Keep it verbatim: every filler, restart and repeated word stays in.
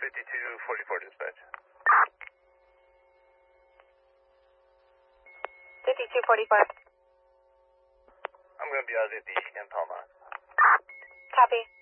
fifty-two forty-four dispatch. fifty-two forty-four. I'm going to be out at the impound lot. Copy.